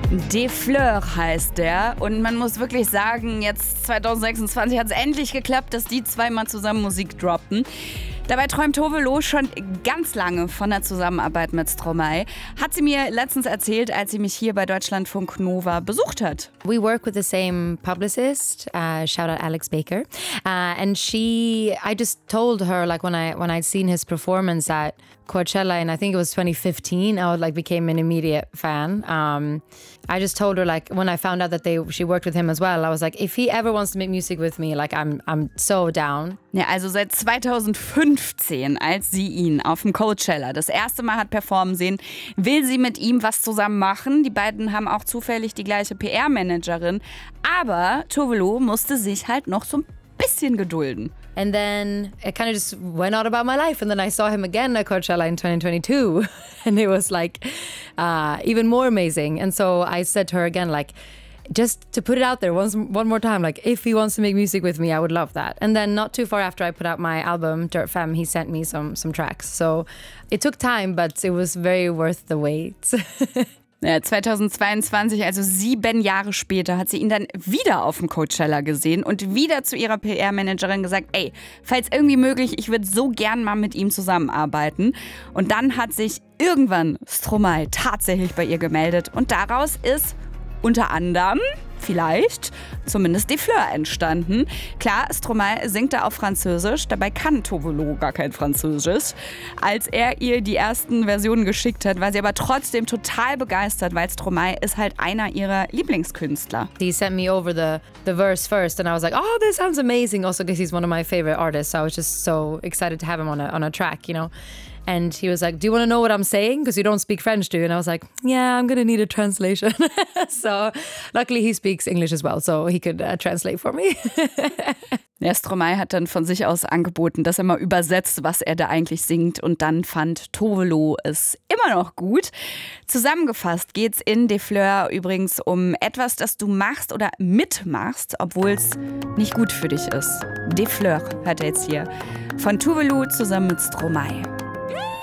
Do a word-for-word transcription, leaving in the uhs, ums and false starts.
Des Fleurs heißt der und man muss wirklich sagen, jetzt zwanzig sechsundzwanzig hat es endlich geklappt, dass die zweimal zusammen Musik droppen. Dabei träumt Tove Lo schon ganz lange von der Zusammenarbeit mit Stromae. Hat sie mir letztens erzählt, als sie mich hier bei Deutschlandfunk Nova besucht hat. We work with the same publicist, uh, shout out Alex Baker, uh, and she, I just told her like when I when I'd seen his performance at Coachella, and I think it was twenty fifteen, I would, like became an immediate fan. Um, I just told her like when I found out that they she worked with him as well, I was like, if he ever wants to make music with me, like I'm I'm so down. Ja, also seit zweitausendfünfzehn, als sie ihn auf dem Coachella das erste Mal hat performen sehen, will sie mit ihm was zusammen machen. Die beiden haben auch zufällig die gleiche P R-Managerin. Aber Tove Lo musste sich halt noch so ein bisschen gedulden. And then it kind of just went on about my life. And then I saw him again at Coachella in twenty twenty-two. And it was like uh, even more amazing. And so I said to her again, like, just to put it out there once, one more time, like if he wants to make music with me, I would love that. And then not too far after I put out my album, Dirt Femme, he sent me some, some tracks. So it took time, but it was very worth the wait. Ja, zweitausendzweiundzwanzig, also sieben Jahre später, hat sie ihn dann wieder auf dem Coachella gesehen und wieder zu ihrer P R-Managerin gesagt, ey, falls irgendwie möglich, ich würde so gern mal mit ihm zusammenarbeiten. Und dann hat sich irgendwann Stromae tatsächlich bei ihr gemeldet und daraus ist unter anderem, vielleicht, zumindest Des Fleurs entstanden. Klar, Stromae singt da auf Französisch, dabei kann Tove Lo gar kein Französisch. Als er ihr die ersten Versionen geschickt hat, war sie aber trotzdem total begeistert, weil Stromae ist halt einer ihrer Lieblingskünstler. He sent me over the, the verse first and I was like, oh, this sounds amazing. Also because he's one of my favorite artists. So I was just so excited to have him on a, on a track, you know. And he was like, do you want to know what I'm saying? Because you don't speak French, do you? And I was like, yeah, I'm going to need a translation. So luckily he speaks English as well, so he could uh, translate for me. Der Stromae hat dann von sich aus angeboten, dass er mal übersetzt, was er da eigentlich singt. Und dann fand Tove Lo es immer noch gut. Zusammengefasst geht's in Des Fleurs übrigens um etwas, das du machst oder mitmachst, obwohl es nicht gut für dich ist. Des Fleurs hört er jetzt hier von Tove Lo zusammen mit Stromae.